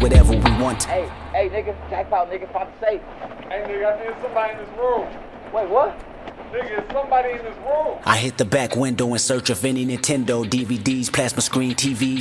whatever we want. Hey, nigga, jackpot, nigga, find the safe. Hey, nigga, I think there's somebody in this room. Wait, what? Nigga, there's somebody in this room. I hit the back window in search of any Nintendo DVDs, plasma screen TVs,